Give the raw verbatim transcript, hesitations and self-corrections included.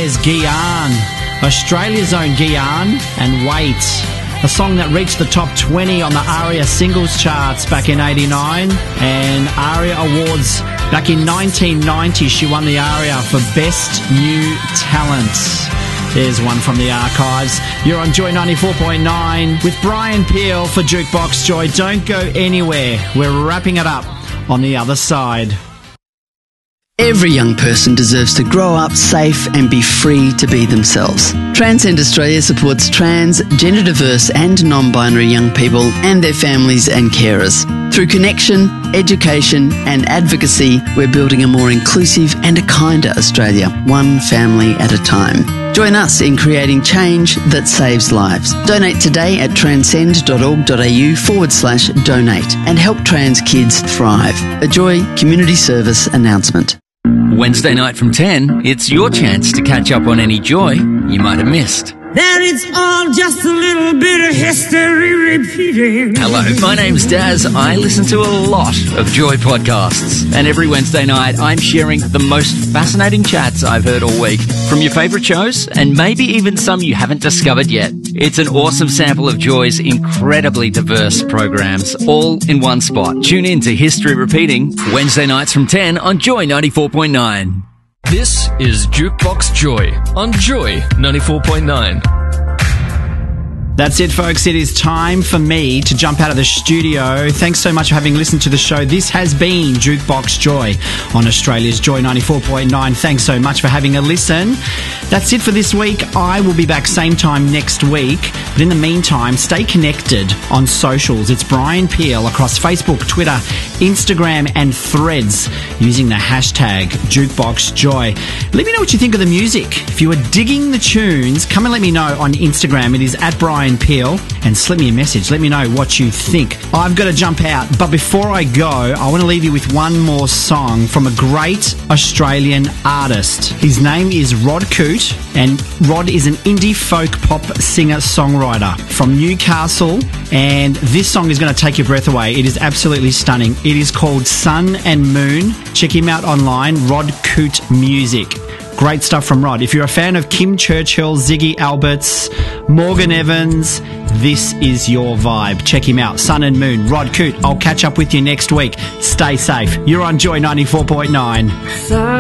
there's Guian, Australia's own Guian, and Wait, a song that reached the top twenty on the ARIA singles charts back in eighty-nine, and ARIA Awards back in nineteen ninety. She won the ARIA for Best New Talent. There's one from the archives. You're on Joy ninety-four point nine with Brian Peel for Jukebox Joy. Don't go anywhere. We're wrapping it up on the other side. Every young person deserves to grow up safe and be free to be themselves. Transcend Australia supports trans, gender diverse and non-binary young people and their families and carers. Through connection, education and advocacy, we're building a more inclusive and a kinder Australia, one family at a time. Join us in creating change that saves lives. Donate today at transcend.org.au forward slash donate and help trans kids thrive. A Joy Community Service announcement. Wednesday night from ten, it's your chance to catch up on any joy you might have missed. That it's all just a little bit of history repeating. Hello, my name's Daz. I listen to a lot of Joy podcasts. And every Wednesday night, I'm sharing the most fascinating chats I've heard all week from your favourite shows and maybe even some you haven't discovered yet. It's an awesome sample of Joy's incredibly diverse programs, all in one spot. Tune in to History Repeating, Wednesday nights from ten on Joy ninety-four point nine. This is Jukebox Joy on Joy ninety-four point nine. That's it, folks. It is time for me to jump out of the studio. Thanks so much for having listened to the show. This has been Jukebox Joy on Australia's Joy ninety-four point nine. Thanks so much for having a listen. That's it for this week. I will be back same time next week. But in the meantime, stay connected on socials. It's Brian Peel across Facebook, Twitter, Instagram and Threads using the hashtag Jukebox Joy. Let me know what you think of the music. If you are digging the tunes, come and let me know on Instagram. It is at Brian Peel, and slip me a message. Let me know what you think. I've got to jump out, but before I go, I want to leave you with one more song from a great Australian artist. His name is Rod Coote, and Rod is an indie folk pop singer-songwriter from Newcastle, and this song is going to take your breath away. It is absolutely stunning. It is called Sun and Moon. Check him out online, Rod Coote Music. Great stuff from Rod. If you're a fan of Kim Churchill, Ziggy Alberts, Morgan Evans, this is your vibe. Check him out. Sun and Moon, Rod Coote. I'll catch up with you next week. Stay safe. You're on Joy ninety-four point nine.